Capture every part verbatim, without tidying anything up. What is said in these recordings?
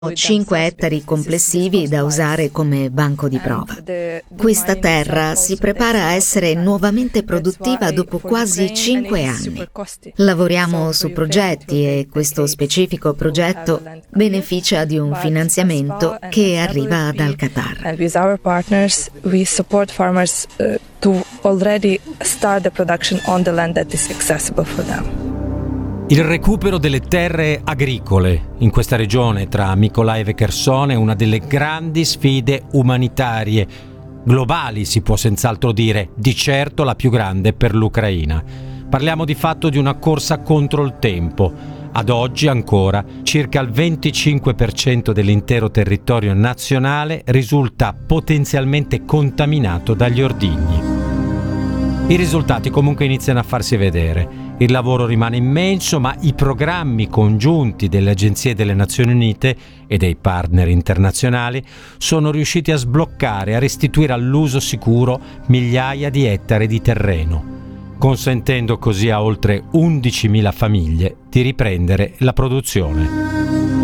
cinque ettari complessivi da usare come banco di prova. Questa terra si prepara a essere nuovamente produttiva dopo quasi cinque anni. Lavoriamo su progetti e questo specifico progetto beneficia di un finanziamento che arriva dal Qatar. And with our partners, we support farmers uh, to already start the production on the land that is accessible for them. Il recupero delle terre agricole in questa regione tra Mykolaiv e Kherson è una delle grandi sfide umanitarie globali, si può senz'altro dire, di certo la più grande per l'Ucraina. Parliamo di fatto di una corsa contro il tempo. Ad oggi ancora circa il venticinque per cento dell'intero territorio nazionale risulta potenzialmente contaminato dagli ordigni. I risultati comunque iniziano a farsi vedere. Il lavoro rimane immenso, ma i programmi congiunti delle agenzie delle Nazioni Unite e dei partner internazionali sono riusciti a sbloccare e a restituire all'uso sicuro migliaia di ettari di terreno, consentendo così a oltre undicimila famiglie di riprendere la produzione.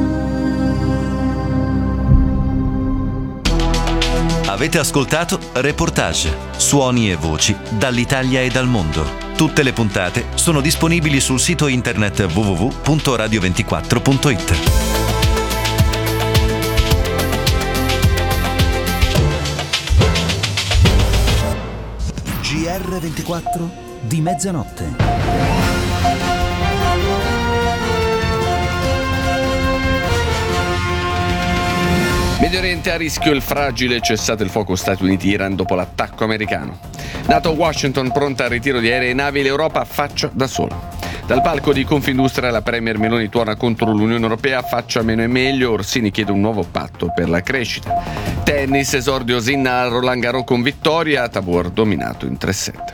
Avete ascoltato Reportage, suoni e voci dall'Italia e dal mondo. Tutte le puntate sono disponibili sul sito internet w w w punto radio ventiquattro punto it. G R ventiquattro di mezzanotte. Medio Oriente a rischio il fragile cessate il fuoco Stati Uniti-Iran dopo l'attacco americano. NATO Washington pronta al ritiro di aerei e navi, l'Europa faccia da sola. Dal palco di Confindustria la Premier Meloni tuona contro l'Unione Europea, faccia meno e meglio, Orsini chiede un nuovo patto per la crescita. Tennis, esordio Sinner a Roland Garros con vittoria, Tabor dominato in tre set.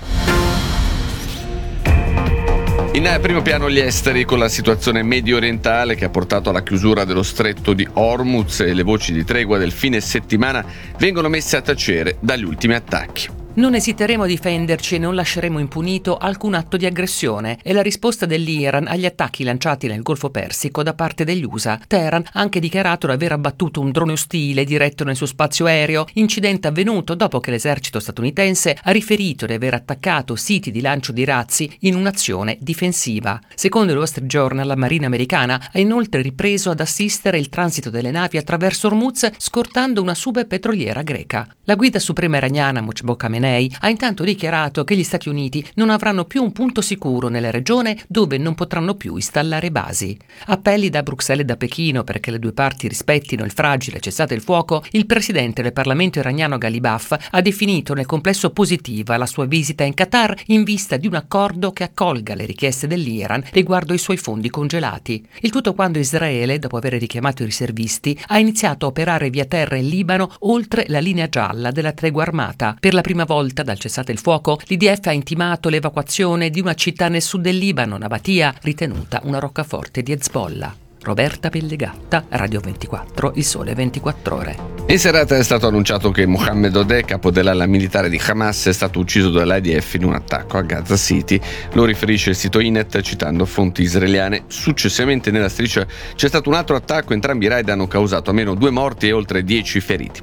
In primo piano gli esteri con la situazione medio orientale che ha portato alla chiusura dello stretto di Hormuz e le voci di tregua del fine settimana vengono messe a tacere dagli ultimi attacchi. Non esiteremo a difenderci e non lasceremo impunito alcun atto di aggressione. È la risposta dell'Iran agli attacchi lanciati nel Golfo Persico da parte degli U S A. Teheran ha anche dichiarato di aver abbattuto un drone ostile diretto nel suo spazio aereo, incidente avvenuto dopo che l'esercito statunitense ha riferito di aver attaccato siti di lancio di razzi in un'azione difensiva. Secondo il Wall Street Journal, la Marina americana ha inoltre ripreso ad assistere il transito delle navi attraverso Hormuz, scortando una sub petroliera greca. La guida suprema iraniana Mojtaba Khamenei ha intanto dichiarato che gli Stati Uniti non avranno più un punto sicuro nella regione dove non potranno più installare basi. Appelli da Bruxelles e da Pechino perché le due parti rispettino il fragile cessate il fuoco. Il presidente del Parlamento iraniano Ghalibaf ha definito nel complesso positiva la sua visita in Qatar in vista di un accordo che accolga le richieste dell'Iran riguardo i suoi fondi congelati. Il tutto quando Israele, dopo aver richiamato i riservisti, ha iniziato a operare via terra in Libano oltre la linea gialla della tregua armata. Per la prima volta dal cessate il fuoco, l'I D F ha intimato l'evacuazione di una città nel sud del Libano, Nabatia, ritenuta una roccaforte di Hezbollah. Roberta Pellegatta, Radio ventiquattro, Il Sole ventiquattro Ore. In serata è stato annunciato che Mohammed Odeh, capo dell'ala militare di Hamas, è stato ucciso dall'I D F in un attacco a Gaza City. Lo riferisce il sito Inet citando fonti israeliane. Successivamente nella striscia c'è stato un altro attacco, entrambi i raid hanno causato almeno due morti e oltre dieci feriti.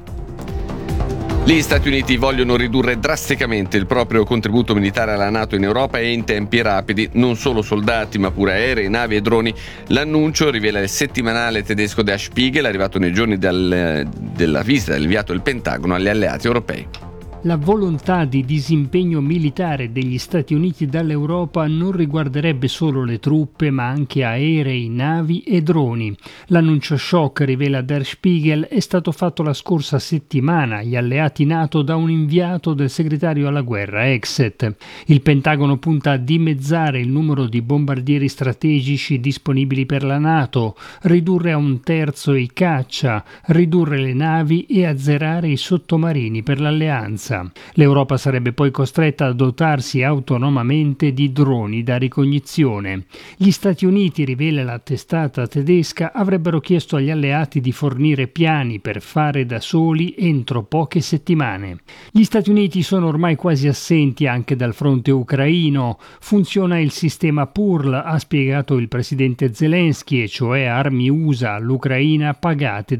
Gli Stati Uniti vogliono ridurre drasticamente il proprio contributo militare alla NATO in Europa e in tempi rapidi, non solo soldati ma pure aerei, navi e droni. L'annuncio rivela il settimanale tedesco Der Spiegel, arrivato nei giorni del, della visita dell'inviato del Pentagono agli alleati europei. La volontà di disimpegno militare degli Stati Uniti dall'Europa non riguarderebbe solo le truppe, ma anche aerei, navi e droni. L'annuncio shock, rivela Der Spiegel, è stato fatto la scorsa settimana agli alleati NATO da un inviato del segretario alla guerra, Exet. Il Pentagono punta a dimezzare il numero di bombardieri strategici disponibili per la NATO, ridurre a un terzo i caccia, ridurre le navi e azzerare i sottomarini per l'alleanza. scarsa. L'Europa sarebbe poi costretta a dotarsi autonomamente di droni da ricognizione. Gli Stati Uniti, rivela la testata tedesca, avrebbero chiesto agli alleati di fornire piani per fare da soli entro poche settimane. Gli Stati Uniti sono ormai quasi assenti anche dal fronte ucraino. Funziona il sistema P U R L, ha spiegato il presidente Zelensky, e cioè armi U S A all'Ucraina pagate